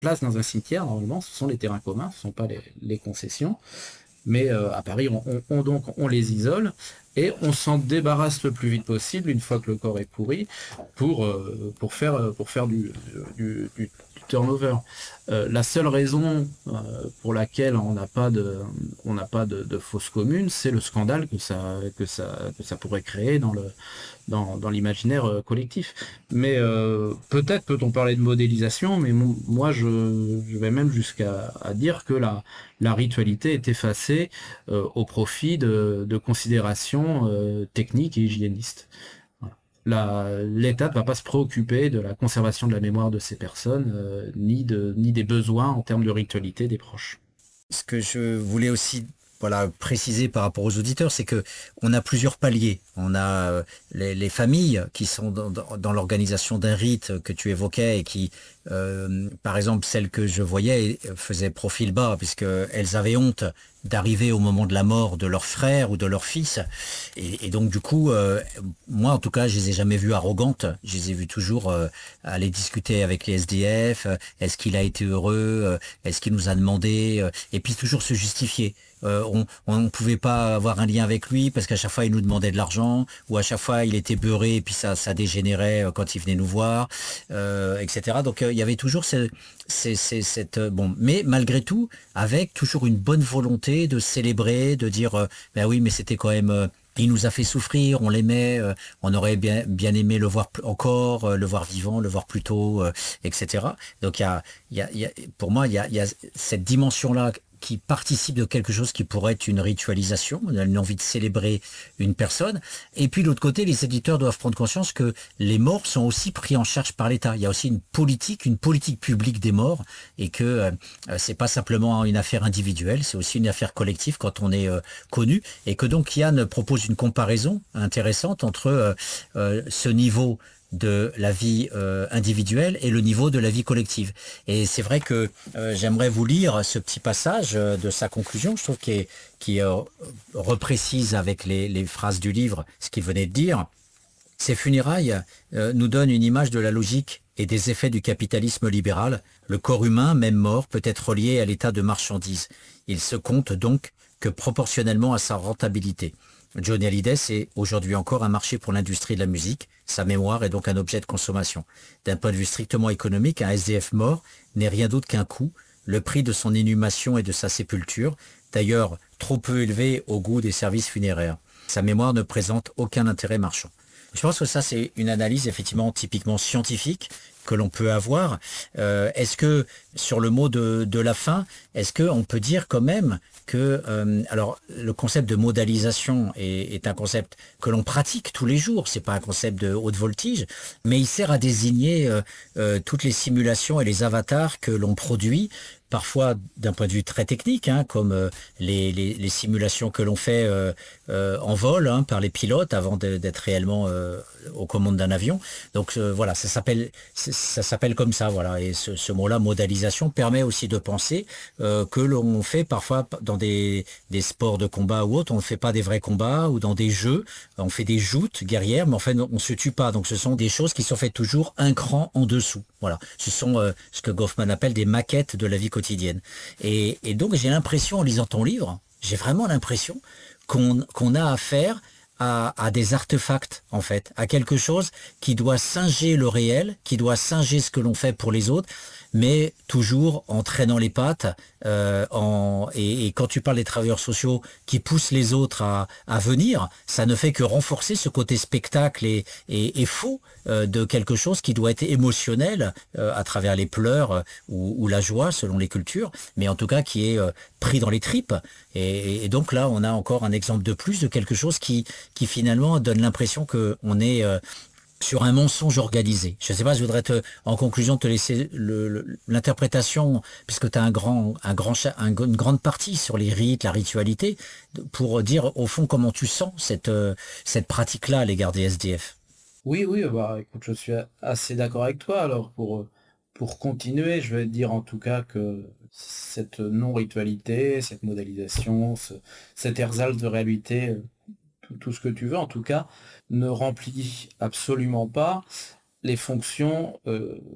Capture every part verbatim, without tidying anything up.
place dans un cimetière, normalement, ce sont les terrains communs, ce ne sont pas les, les concessions. Mais euh, à Paris, on, on, on, donc, on les isole et on s'en débarrasse le plus vite possible une fois que le corps est pourri pour, euh, pour faire, pour faire du, du, du, du turnover. Euh, la seule raison euh, pour laquelle on n'a pas de, on n'a pas de, de fosse commune, c'est le scandale que ça, que ça, que ça pourrait créer dans le, dans, dans l'imaginaire euh, collectif. Mais euh, peut-être peut-on parler de modélisation, mais mon- moi je, je vais même jusqu'à à dire que la, la ritualité est effacée euh, au profit de, de considérations euh, techniques et hygiénistes. Voilà. La- L'État ne va pas se préoccuper de la conservation de la mémoire de ces personnes, euh, ni, de, ni des besoins en termes de ritualité des proches. Ce que je voulais aussi voilà, préciser par rapport aux auditeurs, c'est que on a plusieurs paliers. On a euh, les, les familles qui sont dans, dans, dans l'organisation d'un rite que tu évoquais et qui, euh, par exemple, celles que je voyais faisaient profil bas puisque elles avaient honte d'arriver au moment de la mort de leur frère ou de leur fils. Et, et donc du coup, euh, moi en tout cas, je les ai jamais vues arrogantes. Je les ai vues toujours euh, aller discuter avec les S D F. euh, Est-ce qu'il a été heureux? euh, Est-ce qu'il nous a demandé? euh, Et puis toujours se justifier. Euh, on ne pouvait pas avoir un lien avec lui parce qu'à chaque fois il nous demandait de l'argent ou à chaque fois il était beurré et puis ça, ça dégénérait euh, quand il venait nous voir, euh, et cetera. Donc euh, il y avait toujours ce, c'est, c'est, cette euh, bon, mais malgré tout avec toujours une bonne volonté de célébrer, de dire euh, ben oui mais c'était quand même euh, il nous a fait souffrir, on l'aimait, euh, on aurait bien, bien aimé le voir plus- encore, euh, le voir vivant, le voir plus tôt, euh, et cetera. Donc il y a, il y a, il y a, pour moi, il y a, il y a cette dimension-là qui participe de quelque chose qui pourrait être une ritualisation, on a une envie de célébrer une personne. Et puis de l'autre côté, les éditeurs doivent prendre conscience que les morts sont aussi pris en charge par l'État. Il y a aussi une politique, une politique publique des morts, et que euh, c'est pas simplement une affaire individuelle, c'est aussi une affaire collective quand on est euh, connu, et que donc Yann propose une comparaison intéressante entre euh, euh, ce niveau de la vie euh, individuelle et le niveau de la vie collective. Et c'est vrai que euh, j'aimerais vous lire ce petit passage euh, de sa conclusion, je trouve qu'il est- qui euh, reprécise avec les, les phrases du livre ce qu'il venait de dire. Ces funérailles euh, nous donnent une image de la logique et des effets du capitalisme libéral. Le corps humain, même mort, peut être relié à l'état de marchandise. Il se compte donc que proportionnellement à sa rentabilité. Johnny Hallyday est aujourd'hui encore un marché pour l'industrie de la musique. Sa mémoire est donc un objet de consommation. D'un point de vue strictement économique, un S D F mort n'est rien d'autre qu'un coût, le prix de son inhumation et de sa sépulture, d'ailleurs trop peu élevé au goût des services funéraires. Sa mémoire ne présente aucun intérêt marchand. Je pense que ça, c'est une analyse effectivement typiquement scientifique que l'on peut avoir. Euh, est-ce que, sur le mot de, de la fin, est-ce qu'on peut dire quand même que, euh, alors, le concept de modalisation est, est un concept que l'on pratique tous les jours, c'est pas un concept de haute voltige, mais il sert à désigner euh, euh, toutes les simulations et les avatars que l'on produit parfois d'un point de vue très technique, hein, comme euh, les, les, les simulations que l'on fait euh, euh, en vol hein, par les pilotes avant de- d'être réellement euh, aux commandes d'un avion. Donc euh, voilà, ça s'appelle ça s'appelle comme ça, voilà. Et ce, ce mot-là, modalisation, permet aussi de penser euh, que l'on fait parfois dans des, des sports de combat ou autres, on ne fait pas des vrais combats ou dans des jeux, on fait des joutes guerrières, mais en fait on se tue pas. Donc ce sont des choses qui sont faites toujours un cran en dessous. Voilà, ce sont euh, ce que Goffman appelle des maquettes de la vie quotidienne. Et, et donc j'ai l'impression en lisant ton livre, j'ai vraiment l'impression qu'on qu'on a affaire à, à des artefacts, en fait, à quelque chose qui doit singer le réel, qui doit singer ce que l'on fait pour les autres, mais toujours en traînant les pattes. Euh, en, et, et quand tu parles des travailleurs sociaux qui poussent les autres à, à venir, ça ne fait que renforcer ce côté spectacle et, et, et faux euh, de quelque chose qui doit être émotionnel euh, à travers les pleurs euh, ou, ou la joie selon les cultures, mais en tout cas qui est euh, pris dans les tripes. Et, et donc là, on a encore un exemple de plus de quelque chose qui, qui finalement donne l'impression qu'on est euh, sur un mensonge organisé. Je ne sais pas, je voudrais te, en conclusion te laisser le- le- l'interprétation, puisque tu as un grand, un grand, cha- un- une grande partie sur les rites, la ritualité, pour dire au fond comment tu sens cette, euh, cette pratique-là à l'égard des S D F. Oui, oui, bah écoute, je suis a- assez d'accord avec toi. Alors pour, euh, pour continuer, je vais te dire en tout cas que cette non-ritualité, cette modélisation, ce- cet ersatz de réalité, euh, tout, tout ce que tu veux en tout cas, ne remplit absolument pas les fonctions euh,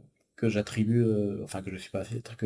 que j'attribue, euh, enfin que je suis pas, que